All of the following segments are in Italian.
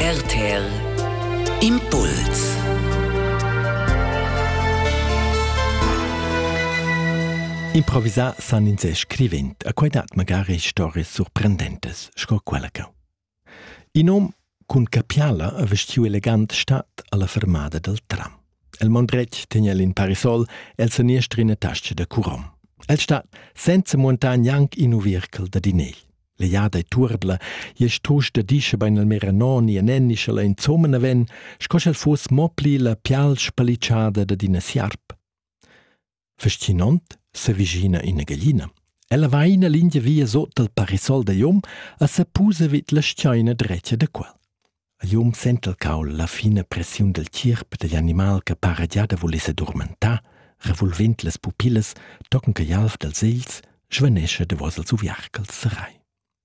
RTR Impuls. Improvisar san in se scrivent, a quai dat magari stories surprendentes, sco quella che. In om, cun capiala a vestiu elegant stat alla fermada del tram. El mondretg tegnel in parisol, el seniestri in tasce de curom. El stat senza montagn anc in uvirkel da dinegl. Le jada e turbla, je strusch da disce bain al meranoni e nennischela in zomena ven, scos el fus mopli la pial spaliciada da dina siarp. Fascinant, se vigina in a gallina. Ella va in a linea via sotto il parisol da jom a se pusa vid la schiaina dreccia da quel. A jom sent il caul la fina pression del cirp degli animal che para già da volesse dormentar, revolvent las pupillas, tocken che jalf dels egls, schvanesce de vos als uviarcals serai.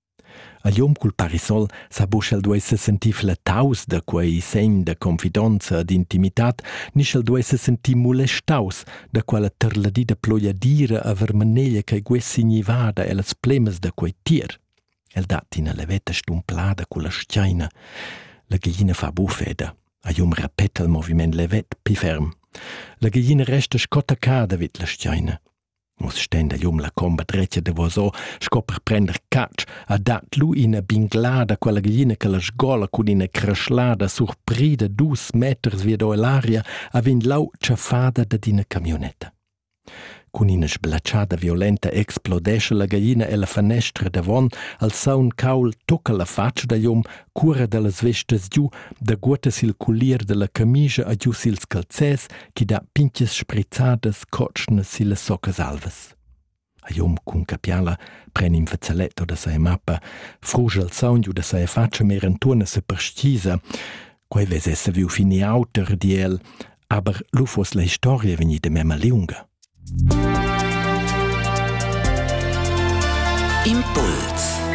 A jom cul parisol sa buschel duesse sentif la taus da quei segn de confidenza ed intimitat, nischel duesse senti molestaus da quella terladida ploiadira a vermaneglia che guessi nivada e las plemas da quei tier. El dat in a levetta stumplada cu la schiaina. La gallina fa bufeda. A jom rapetta il moviment levet pi ferm. La gallina resta scottacada vid la schiaina. Mus stenda jom la comba dreccia de voso, scopper prender catch, a dat lu ina binglada quella gallina che la sgola cun ina craschlada surprida 2 meters via do l'aria a vin lau ciaffada da dina camionetta. Cun ina sblacciada violenta explodesce la gallina e la fanestra davon, al saun caul tocca la faccia da jom, cura da las vestes giù, da guota sil culier de la camicia a giù sils calzès, chi da pinches sprizzadas cotschne sile soccas alves. A jom cun capiala pren in fazzaletto da sa mappa, fruge al saun giù da sa faccia merentuona se perstisa, quai ves esse viu fini auter di el, aber lu fos la historia veni de mema lunga. Impuls.